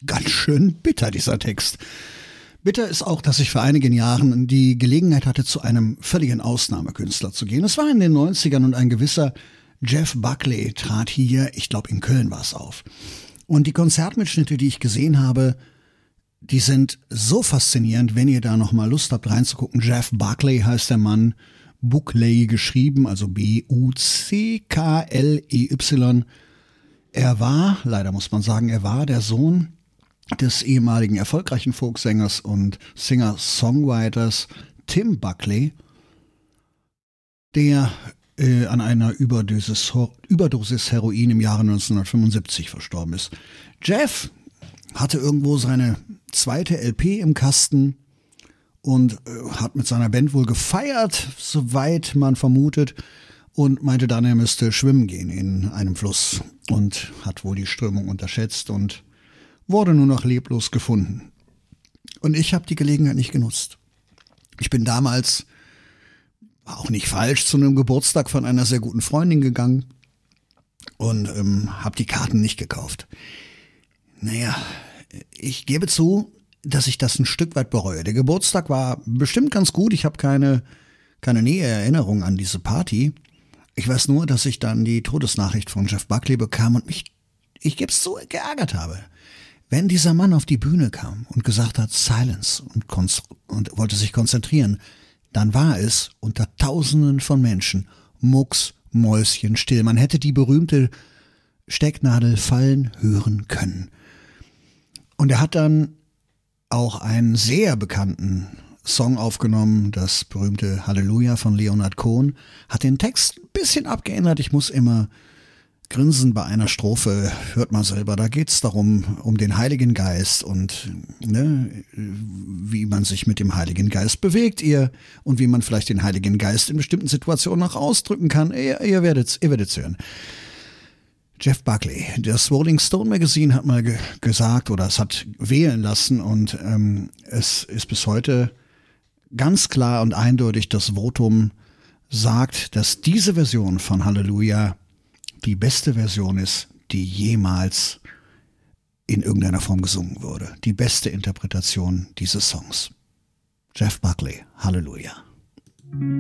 ganz schön bitter, dieser Text. Bitter ist auch, dass ich vor einigen Jahren die Gelegenheit hatte, zu einem völligen Ausnahmekünstler zu gehen. Es war in den 90ern und ein gewisser Jeff Buckley trat hier, ich glaube in Köln war es, auf. Und die Konzertmitschnitte, die ich gesehen habe, die sind so faszinierend, wenn ihr da nochmal Lust habt reinzugucken. Jeff Buckley heißt der Mann, Buckley geschrieben, also B-U-C-K-L-E-Y. Er war, leider muss man sagen, er war der Sohn des ehemaligen erfolgreichen Folksängers und Singer-Songwriters Tim Buckley, der an einer Überdosis Heroin im Jahre 1975 verstorben ist. Jeff hatte irgendwo seine zweite LP im Kasten und hat mit seiner Band wohl gefeiert, soweit man vermutet, und meinte dann, er müsste schwimmen gehen in einem Fluss und hat wohl die Strömung unterschätzt und wurde nur noch leblos gefunden. Und ich habe die Gelegenheit nicht genutzt. Ich bin damals, war auch nicht falsch, zu einem Geburtstag von einer sehr guten Freundin gegangen und habe die Karten nicht gekauft. Naja, ich gebe zu, dass ich das ein Stück weit bereue. Der Geburtstag war bestimmt ganz gut. Ich habe keine nähe Erinnerung an diese Party. Ich weiß nur, dass ich dann die Todesnachricht von Jeff Buckley bekam und ich gebe es zu, geärgert habe. Wenn dieser Mann auf die Bühne kam und gesagt hat, Silence und wollte sich konzentrieren, dann war es unter Tausenden von Menschen mucksmäuschenstill. Man hätte die berühmte Stecknadel fallen hören können. Und er hat dann auch einen sehr bekannten Song aufgenommen, das berühmte Halleluja von Leonard Cohen, hat den Text ein bisschen abgeändert. Ich muss immer grinsen bei einer Strophe, hört mal selber, da geht's darum, um den Heiligen Geist und wie man sich mit dem Heiligen Geist bewegt, und wie man vielleicht den Heiligen Geist in bestimmten Situationen auch ausdrücken kann. Ihr werdet's hören. Jeff Buckley, das Rolling Stone Magazine hat mal gesagt, oder es hat wählen lassen, und es ist bis heute ganz klar und eindeutig, das Votum sagt, dass diese Version von Halleluja die beste Version ist, die jemals in irgendeiner Form gesungen wurde. Die beste Interpretation dieses Songs. Jeff Buckley, Halleluja.